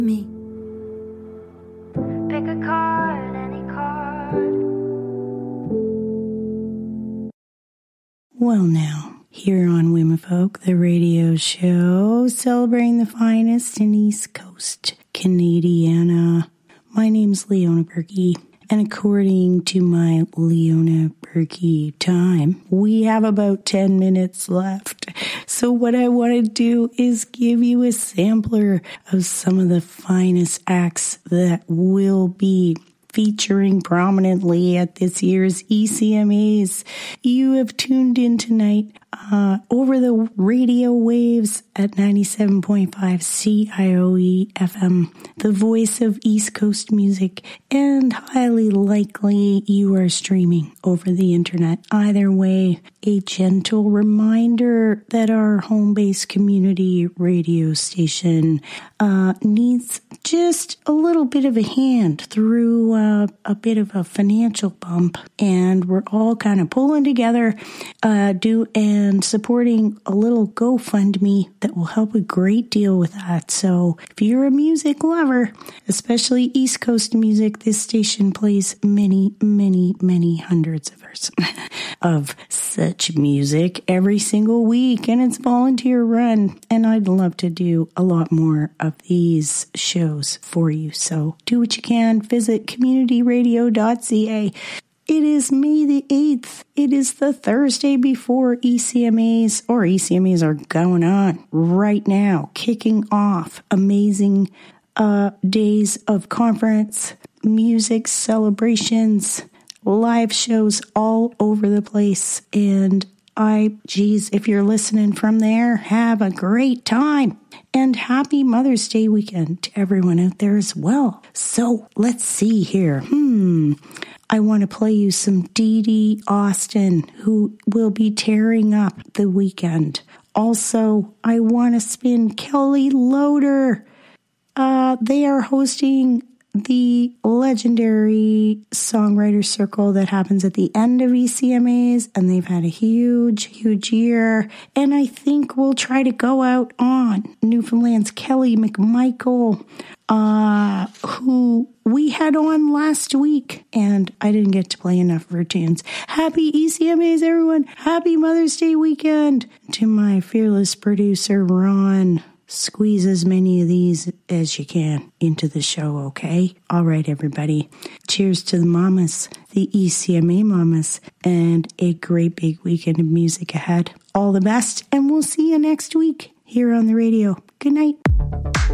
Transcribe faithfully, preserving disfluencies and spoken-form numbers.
Me. Pick a card, any card. Well now, here on Womenfolk, the radio show celebrating the finest in East Coast Canadiana. My name's Leona Berkey, and according to my Leona Berkey time, we have about ten minutes left. So what I want to do is give you a sampler of some of the finest acts that will be featuring prominently at this year's E C M As. You have tuned in tonight uh, over the radio waves at ninety-seven point five C I O E F M, the voice of East Coast music, and highly likely you are streaming over the internet. Either way, a gentle reminder that our home-based community radio station uh, needs just a little bit of a hand through uh, a bit of a financial bump, and we're all kind of pulling together uh, do and supporting a little GoFundMe that will help a great deal with that. So if you're a music lover, especially East Coast music, this station plays many, many, many hundreds of hours of such music every single week, and it's volunteer run, and I'd love to do a lot more of these shows for you. So do what you can. Visit community radio dot c a. It is May the eighth. It is the Thursday before E C M As, or E C M As are going on right now, kicking off amazing uh, days of conference, music celebrations, live shows all over the place. And I, geez, if you're listening from there, have a great time. And happy Mother's Day weekend to everyone out there as well. So let's see here. Hmm. I want to play you some Dee Dee Austin, who will be tearing up the weekend. Also, I want to spin Kelly Loader. Uh, they are hosting the legendary songwriter circle that happens at the end of E C M As, and they've had a huge, huge year. And I think we'll try to go out on Newfoundland's Kelly McMichael, uh, who we had on last week, and I didn't get to play enough of her tunes. Happy E C M As, everyone. Happy Mother's Day weekend. To my fearless producer, Ron, squeeze as many of these as you can into the show, okay? All right, everybody. Cheers to the mamas, the E C M A mamas, and a great big weekend of music ahead. All the best, and we'll see you next week here on the radio. Good night.